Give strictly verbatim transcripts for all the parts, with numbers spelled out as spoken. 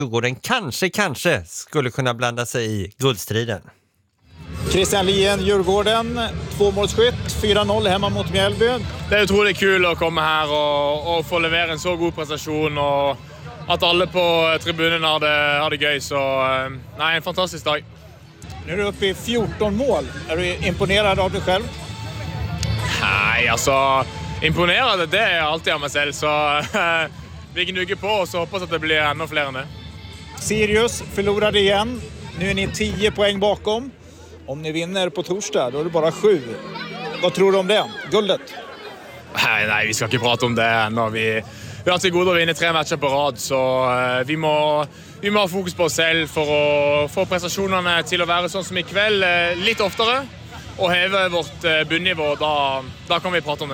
Djurgården kanske, kanske skulle kunna blanda sig i guldstriden. Christian Lien, Djurgården, tvåmålsskytt, fyra noll hemma mot Mjällby. Det är otroligt kul att komma här och, och få leverera en så god prestation och att alla på tribunen har det, har det göj. Så nej, en fantastisk dag. Nu är du uppe i fjorton mål. Är du imponerad av dig själv? Nej, alltså imponerad, det är alltid av mig själv. Så vi gnugger på och så hoppas att det blir ännu fler än det. Sirius förlorade igen. Nu är ni tio poäng bakom. Om ni vinner på torsdag, då är det bara sju. Vad tror du om det? Guldet? Nej, nej, vi ska inte prata om det än. Vi, vi har till godo att vinna tre matcher på rad, så uh, vi, må, vi må ha fokus på oss själv för att få prestationerna till att vara sån som ikväll uh, lite oftare och häva vårt uh, bunnivå. Då, då kan vi prata om det.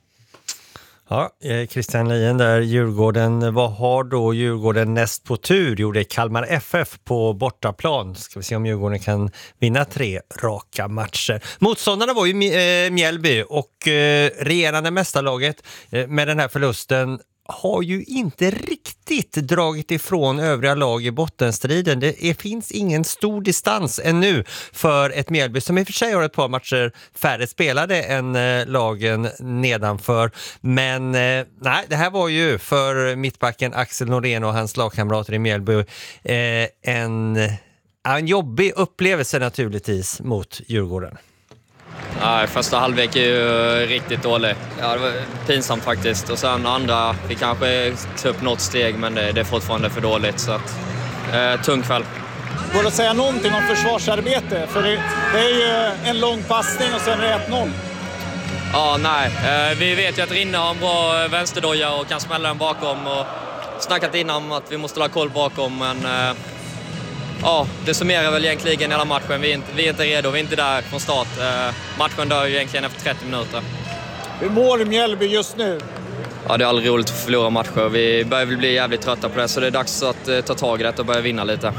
Ja, Christian Lien där, Djurgården. Vad har då Djurgården näst på tur? Jo, det är Kalmar F F på bortaplan. Ska vi se om Djurgården kan vinna tre raka matcher. Motståndarna var ju Mjällby och eh, regerande mästarlaget eh, med den här förlusten har ju inte riktigt dragit ifrån övriga lag i bottenstriden. Det är, finns ingen stor distans ännu för ett Mjällby som i och för sig har ett par matcher färre spelade än eh, lagen nedanför. Men eh, nej, det här var ju för mittbacken Axel Norén och hans lagkamrater i Mjällby eh, en, en jobbig upplevelse naturligtvis mot Djurgården. Ja, första halvlek är ju riktigt dålig. Ja, det var pinsamt faktiskt. Och sen andra, vi kanske ta upp något steg, men det, det är fortfarande för dåligt. Så att, eh, tung kväll. Går det att säga någonting om försvarsarbete? För det, det är ju en lång passning och sen är det ett noll. Ja, nej. Eh, vi vet ju att Rinne har en bra vänsterdoja och kan smälla den bakom. Och snackat innan om att vi måste ha koll bakom, men... Eh, Ja, det summerar väl egentligen hela matchen. Vi är inte, vi är inte redo, vi är inte där från start. Eh, matchen dör ju egentligen efter trettio minuter. Hur mår Mjällby just nu? Ja, det är aldrig roligt att förlora matcher. Vi börjar väl bli jävligt trötta på det, så det är dags att eh, ta tag i det och börja vinna lite.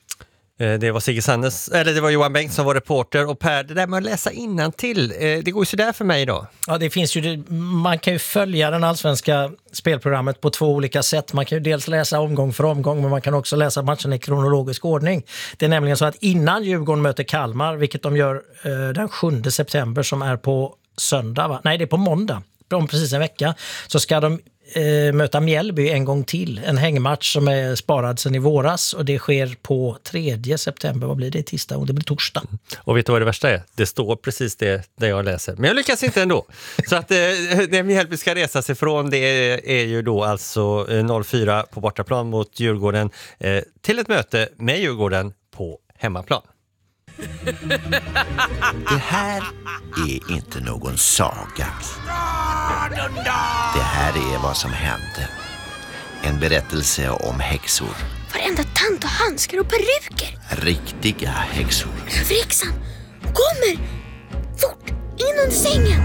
Det var Sigge Sanders, eller det var Johan Bengt som var reporter. Och Per, det där med att läsa innantill, det går ju så där för mig då. Ja, det finns ju, man kan ju följa den allsvenska spelprogrammet på två olika sätt. Man kan ju dels läsa omgång för omgång, men man kan också läsa matchen i kronologisk ordning. Det är nämligen så att innan Djurgården möter Kalmar, vilket de gör eh, den sjunde september som är på söndag, va? Nej, det är på måndag, om precis en vecka, så ska de eh, möta Mjällby en gång till. En hängmatch som är sparad sedan i våras, och det sker på tredje september. Vad blir det? Tisdag, och det blir torsdag. Och vet du vad det värsta är? Det står precis det där jag läser. Men jag lyckas inte ändå. Så att eh, det Mjällby ska resa sig från, det är, är ju då alltså eh, noll fyra på bortaplan mot Djurgården eh, till ett möte med Djurgården på hemmaplan. Det här är inte någon saga. Det här är vad som hände. En berättelse om häxor. Varenda tant och handskar och peruker. Riktiga häxor. Över häxan. Kommer! Fort! In under sängen!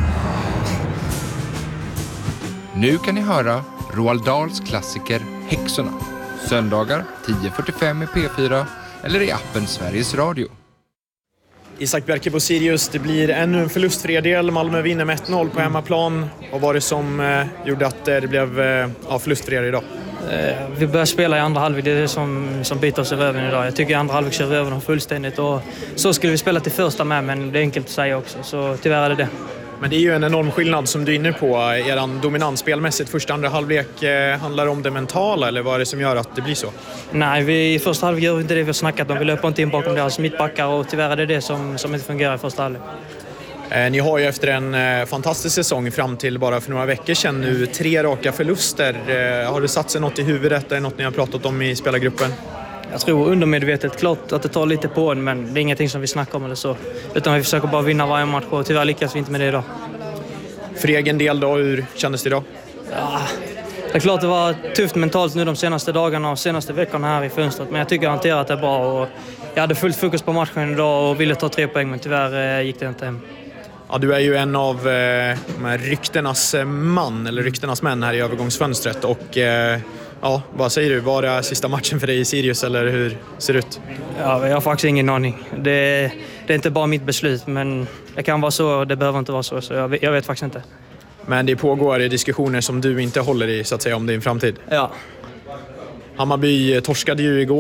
Nu kan ni höra Roald Dahls klassiker Häxorna. Söndagar tio fyrtiofem i P fyra eller i appen Sveriges Radio. Isak Bjerke på Sirius, det blir ännu en förlustfri del. Malmö vinner med ett noll på hemmaplan. Vad var det som eh, gjorde att eh, det blev eh, ja, förlustfri idag? Eh, vi börjar spela i andra halvlek, det är det som, som biter oss i röven idag. Jag tycker andra halvlek kör över dem fullständigt, och så skulle vi spela till första med, men det är enkelt att säga också, så tyvärr är det det. Men det är ju en enorm skillnad som du är inne på. Er dominans spelmässigt första andra halvlek, eh, handlar om det mentala, eller vad är det som gör att det blir så? Nej, vi, i första halvlek gör vi inte det vi har snackat om. Vi löper inte in bakom deras mittbackar, och tyvärr är det det som, som inte fungerar i första halvlek. Eh, ni har ju efter en eh, fantastisk säsong fram till bara för några veckor sedan nu tre raka förluster. Eh, har det satt sig något i huvudet? Är det något ni har pratat om i spelargruppen? Jag tror undermedvetet, klart att det tar lite på en, men det är ingenting som vi snackar om eller så. Utan vi försöker bara vinna varje match, och tyvärr lyckas vi inte med det idag. För egen del då, hur kändes det idag? Ja, det är klart det var tufft mentalt nu de senaste dagarna och senaste veckorna här i fönstret. Men jag tycker jag hanterat det bra, och jag hade fullt fokus på matchen idag och ville ta tre poäng, men tyvärr eh, gick det inte hem. Ja, du är ju en av eh, ryktenas man, eller ryktenas män här i övergångsfönstret. Och eh, ja, vad säger du? Var det sista matchen för dig i Sirius, eller hur ser det ut? Ja, jag har faktiskt ingen aning. Det, det är inte bara mitt beslut, men det kan vara så, det behöver inte vara så. Så jag, jag vet faktiskt inte. Men det pågår diskussioner som du inte håller i, så att säga, om din framtid? Ja. Hammarby torskade ju igår